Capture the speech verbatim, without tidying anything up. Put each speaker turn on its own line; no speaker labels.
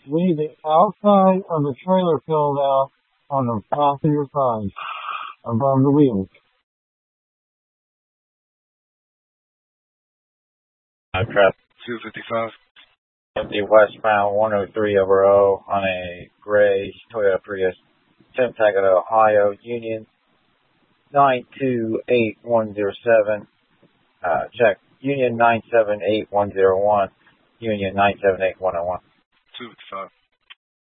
leave the outside of the trailer filled out on the top of your thighs, above the wheels.
Traffic
two fifty-five.
empty westbound one oh three over O on a gray Toyota Prius. Temp tag at Ohio Union nine two eight one zero seven. Uh, check Union nine seven eight one zero one. Union nine seven eight one oh one.
two fifty-five.